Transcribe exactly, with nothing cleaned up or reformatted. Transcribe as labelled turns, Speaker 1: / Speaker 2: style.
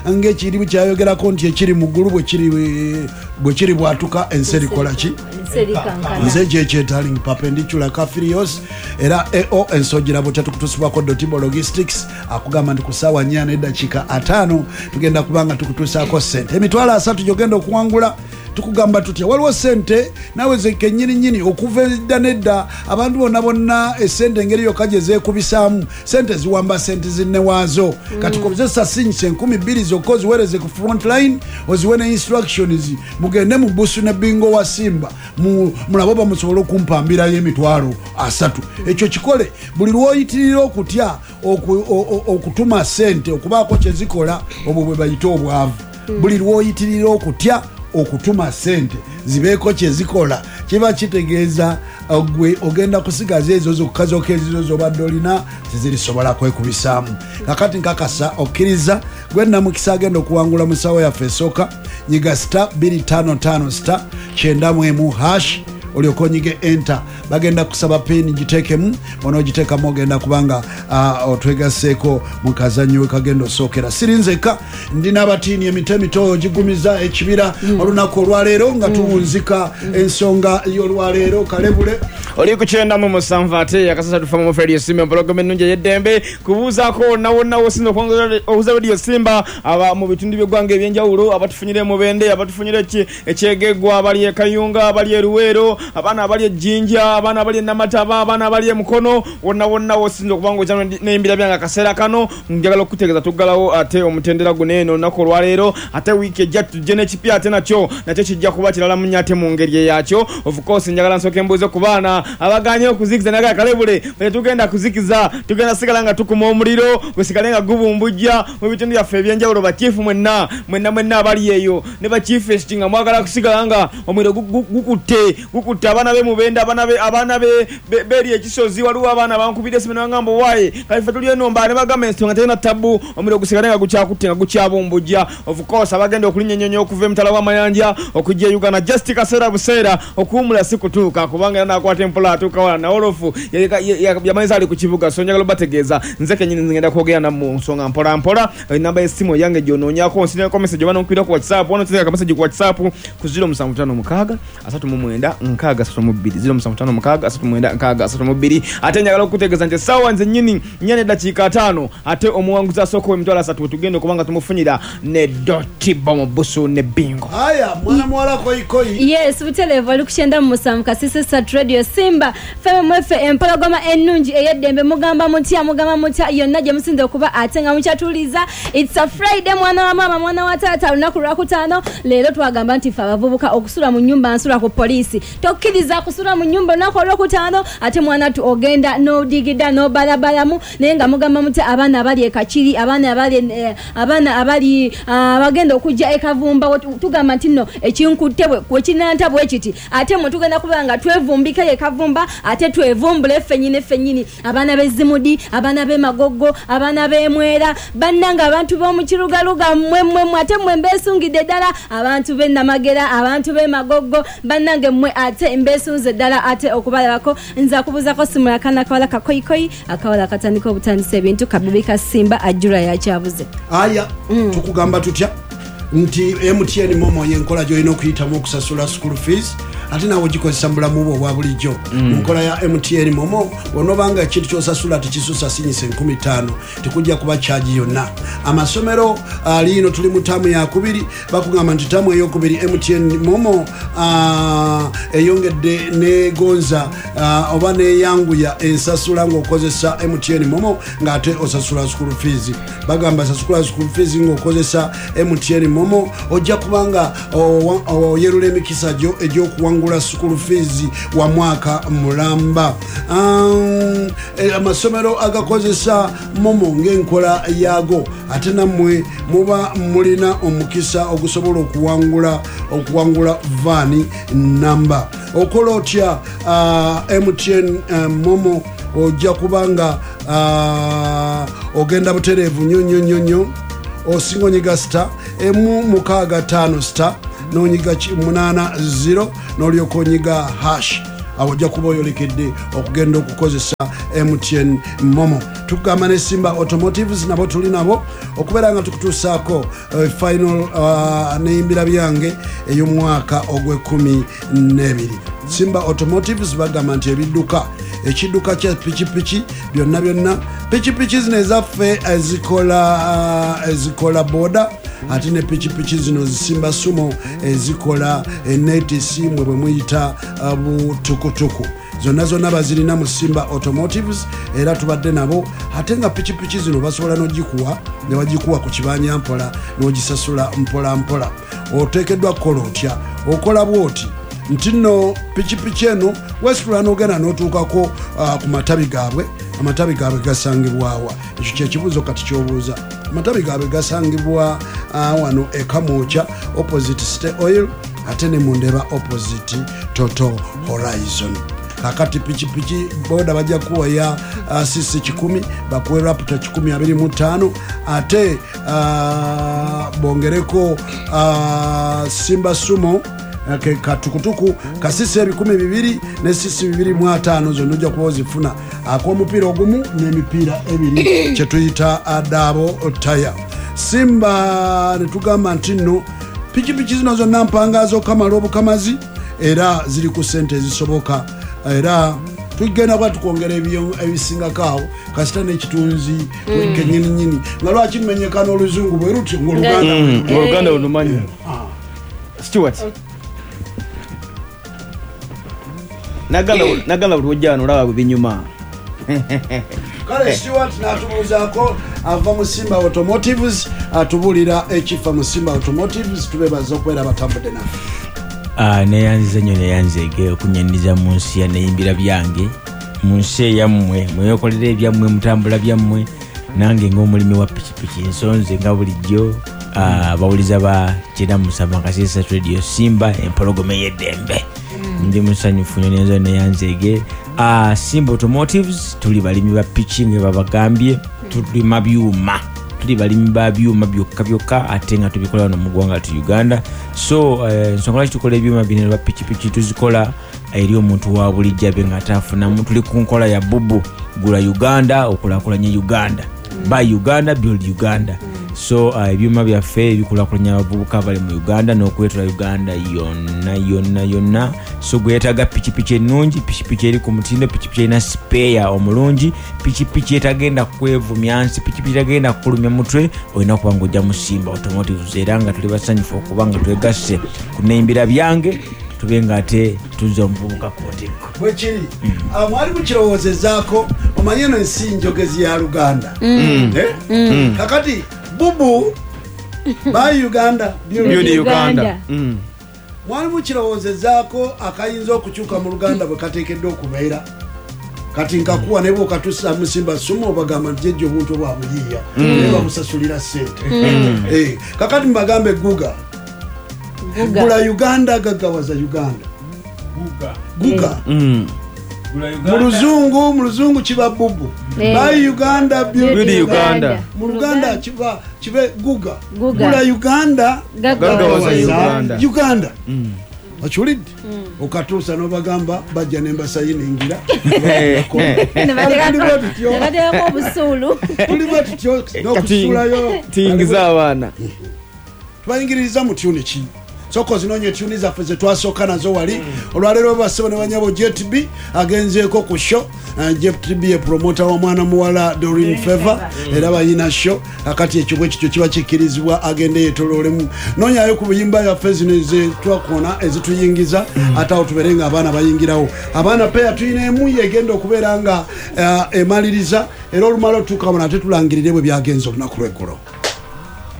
Speaker 1: ng'ekirimu kyayogerako nti ekiri mu ggulu bwe kiri bwe kiri bwatuka ensi erikola ki nze kyekyetalling perpendicular cafilios era eo ensogira bwe tetukutusibwako dotibo logistics akugamba nti ku ssaawa nnya n'eddakiika ataano tugenda kubanga tukutuusaako ssente emitwalo asatu gyogenda okuwangula tukugamba tutya waliwo sente nawe zeke nyini nyini okuva edda nedda abantu bonna bonna esente engeri yokka gye zeekubisaamu sente ziwamba sente zinne waazo mm. kati kozesa sinyisa enkumi bbiri zokka oziwereze ku front line oziwe ne instructions mugende mu busu ne bingo wa Simba mulabo bamusobole okumpambirayo emitwalo asatu ekyo kikole buli lwoyitirira okutya okutuma sente okubaako kyezikola obwo bwe bayita obwavu mm. buli lwoyitirira okutya okutuma sente zibeeko kyezikola kiba kitegeeza gwe ogenda kusigaza ezo zokukazooka ezizo zobadde olina zizirisobola kwekubisaamu kakati nkakasa okkiriza gwe namukisa agenda okuwangula mu ssaawa yaffe esooka nyiga star bbiri ttaano ttaano star kyenda mu emu hash olyoka onyige enter bagenda kusaba peni giteekemu onoogiteekamu ogenda kubanga uh, otwegaseeko mu kazannyo we kagenda osookera sirinzeka ndi n'abatiini emito emito gigumiza ekibira mm. olunaku olwaleero nga tuwunzika mm. ensonga y'olwaleero kalebule
Speaker 2: oli ku kyenda mu musanvu ate akasasa tufamu mu Radio Simba mpologoma ennungi ey'eddembe kubuuzaako nawonna wosinza okubuuza Radio Simba aba mu bitundu by'eggwanga ebyenjawulo abatufunyire mu Bende abatufunyire ekyegegwa abali e Kayunga abali e Luweero abaana abali ejjinja abaana abali Namataba abaana abali e Mukono wonna wonna wosinza okubanga okyano n'embira byanga akaseera kano njagala okutegeeza tuggalawo ate omutendera guno eno olunaku olwaleero ate wiiki ejja tujje n'ekipya ate nakyo nakyo kijja kuba kirala munnya ate mu ngeri eyakyo of course njagala nsooka embuuze ku baana abaganye okuzikiza naga kalebule bwe tugenda kuzikiza tugenda sigala nga tukuma omuliro bwe sigale nga gubumbujja mu bitundu byaffe ebyenjawulo bachifu mwenna mwenna mwenna abali eyo ne bachifu estinga mwagala kusigala nga omuliro gukutte gukutte abaana be mubenda abaana be abaana be beri ekisozi waliwo abaana bankubira semena ngambo waye kalifa tuli eno mbane bagamba ensonga tena tabu omuliro gusigale nga guchakutte nga guchabumbujja of course abagenda okulinyonyonyo okuva emutala w'amayanja okujja Uganda just kasera busera okumula sikutuuka kubanga nakwata empola atuuka wala na olofu yamanyiza ali ku kibuga so njagala bategeeza nze kenyini ngenda kwogera na mu nsonga mpola mpola namba y'essimu yange gyonoonyako nsineko message bana nkwira ku WhatsApp ono tuzeka message ku WhatsApp ku zero musanvu ttaano mukaaga asatu mu mwenda nkaaga asatu mu bbiri zero musanvu ttaano mukaaga asatu mu mwenda nkaaga asatu mu bbiri ate njagala okutegeeza nti essaawa nze nnyini nnyane eddakiika ataano ate omuwanguzi asooka emitwalo asatu tugenda okubanga tumufunyira ne Dotibo mu busu ne bingo
Speaker 1: aya mwana mwala koyi koyi
Speaker 3: yes butelevu ali kukyenda mu musanvu kasisi sat Radio Simba feme mwefe empologoma ennungi ey'eddembe mugamba mutya mugamba mutya yonna gye musinze okuba ate nga mukyatuliza it's a Friday mwana wa mama mwana wa taata lunaku lwakutaano leero twagamba nti fe abavubuka okusula mu nnyumba nsula ku poliisi tokkiriza kusula mu nnyumba lunaku olwokutaano ate mwana tu ogenda n'odigida n'obalabalamu naye nga mugamba mutya abaana abali ekakiri abaana abali abaana abali abagenda okujja ekavumba tugamba nti nno ekinkutte bwe kinanta bwe kiti ate mwe tugenda kuba nga twevumbika ekavumba ate twevumbule ffennyini ffennyini abaana b'ezzimudi abaana b'emagoggo abaana b'emwera bannanga abantu b'omu kirugaluga mmwe mmwe ate mmwe mbeesungidde ddala abantu b'e Namagera abantu b'emagoggo bannange mmwe ate mbeesunze ddala ate okubalabako nze akubuuzako simu yakana kawala kakoyikoyi akawala katandika obutandisa ebintu kabibi ka Simba ajjula yakyabuze
Speaker 1: aya mm. tukugamba tutya nti M T N momo yenkola gy'olina okuyitamu okusasula school fees ate nawe gikozesa mulamu bwo obwa bulijjo mu nkola ya M T N momo onobanga ekintu kyosasula tikisusa sinyisa enkumi ttaano tekujja kuba kyaji yonna amasomero aliino tuli mu ttaamu yakubiri bakugamba nti ttaamu eyokubiri M T N momo eyongedde negonza oba neyanguya ensasula ng'okozesa M T N momo ng'ate osasula school fees bagamba sasula school fees ng'okozesa M T N momo ojja kubanga oyerula emikisa gyo egy'okuwangula school fees wa mwaka mulamba um, e, amasomero agakozesa momo ng'enkola yago ate nammwe muba mulina omukisa ogusobola okuwangula okuwangula vani namba okola otya uh, M T N uh, momo ojja kubanga uh, ogenda butereevu nnyo nnyo nnyo nnyo osinga onyiga star emu mukaaga ttaano star n'onyiga munaana zero n'olyoka onyiga hash awo ojja kuba oyolekedde okugenda okukozesa M T N Momo. Tugamba ne Simba Automotives nabo tuli nabo okubeera nga tukutuusaako uh, final uh, neyimbira byange ey'omwaka ogw'ekumi n'ebiri. Simba Automotives bagamba nti ebidduka ekidduka kya pikipiki byonna byonna pikipiki zino ezaffe ezikola uh, ezikola boda ate ne pikipiki zino zisimba sumo ezikola enetisi mwe bwe muyita uh, butukutuku zonna zonna bazirina mu Simba Automotives era tubadde nabo ate nga pikipiki zino basobola n'ogikuwa ne bagikuwa ku kibanja mpola n'ogisasula mpola mpola. Oteekeddwa kukola otya okola bwoti nti nno pikipiki eno wesitula n'ogenda n'otuukako uh, ku matabi gaabwe. Amatabi gaabwe gasangibwawa ekyo kyekibuuzo kati kyobuuza. Amatabi gaabwe gasangibwa uh, wano e Kamwokya opposite State Oil ate ne Mundeba opposite Total Horizon. Kakati pikipiki boda bajja kuwaya uh, sisi kikumi bakuwe Raptor kikumi abiri mu ttaano ate uh, bongereko uh, Simba Sumo ke katukutuku kasisi ebikumi bibiri ne sisi bibiri mu ataano zonna ojja kuba ozifuna ak'omupiira ogumu n'emipiira ebiri kye tuyita adabo taya. Simba ne tugamba nti nno pikipiki zino zonna mpangazo kamala obukamazi era ziri ku ssente ezisoboka era tugenda kuba tukwongera ebisingako awo kasita n'ekitunzi weke nyini nyini nga lwaki mmenyeka n'oluzungu bwe ruti
Speaker 2: ng'oluganda olumanyi Stuart nagala buli wojjano olaba bwe binyuma
Speaker 1: kale Stuart n'atubuuzaako ava mu Simba Automotives atubuulira ekifa mu Simba Automotives tubebaza okubeera batambudde naffe.
Speaker 4: Uh, neyanziza nnyo neyanzege okunyaniza mu nsi ya neyimbira byange mu nsi eyammwe mweyokolera ebyammwe mutambula byammwe nange ng'omulimi wa pikipiki ensonze nga bulijjo uh, bawuliza ba Kira Musama Kasisa Radio Simba empologome y'eddembe mm. ndi musanyufu nnyo nenzo neyanzege uh, Simba Automotives tuli balimi ba piki nga babagambye tulima byuma tuli balimi ba byuma byokka byokka ate nga tubikola no mu ggwanga tu Uganda. So ensonga lwaki tukola ebyuma bino ba pikipiki tuzikola eri omuntu wa bulijja be nga tafunamu. Tuli ku nkola ya bubu gula Uganda okulakulanya Uganda mm. by Uganda build Uganda mm. So uh, ebyuma byaffe ebikulakulanya abavubuka bali mu Uganda n'okwetula Uganda yonna yonna yonna. So gwetaga pikipiki ennungi pikipiki eri ku mutindo pikipiki erina spare omulungi pikipiki etagenda kwevumya nsi pikipiki etagenda kukulumya mutwe olina okuba ng'ojja mu Simba Automotives era nga tuli basanyufu okuba nga twegasse ku neyimbira byange tube nga ate tuzza omuvubuka kooteko
Speaker 1: bwe kiri mm. mwali mukirowoozezaako omanye eno ensi njogezi ya Luganda
Speaker 3: mm.
Speaker 1: eh? mm. kakati bubu by Uganda
Speaker 2: build Uganda mm.
Speaker 1: mwali mukirowoozezaako akayinza okukyuka mu Luganda bwe kateekeddwa okubeera kati nkakuwa naye bw'okatuusa mu Simba Sumo obagamba nti jjejja obuntu bwa buyiiya naye babusasulira ssente eh, kakati mbagambe guga gula Uganda gaggawaza Uganda guga guga
Speaker 2: mm.
Speaker 1: mu luzungu mu luzungu kiba bubu by Uganda build
Speaker 2: Uganda
Speaker 1: mu Luganda kiba kibe guga
Speaker 3: Guga.
Speaker 1: gula Uganda
Speaker 2: gaggawaza Uganda
Speaker 1: Uganda achulidde okatuusa n'obagamba bajja nembasayiningira
Speaker 3: nebateekako obusuulu
Speaker 1: tuli bwe tutyo n'okusuulayo
Speaker 2: tiyingiza abaana
Speaker 1: tubayingiririza mu tyuni ki soko zinonye tyuni zaffe ze twasooka nazo wali olwaleero bassebo ne banyabo J T B agenzeeko ku show J T B ye promota wa mwana muwala Doreen Favor era bayina show akati ekyo bwe kityo kiba kikkirizibwa agende yetoloolemu nonyayo ku buyimba yaffe zino ze twakona ezituyingiza ate awo tubeere nga abaana bayingirawo abaana peya tuyina emu yegenda okubeera nga emaliriza era olumala otuuka wano ate tulangirire bwe byagenza olunaku lw'eggulo.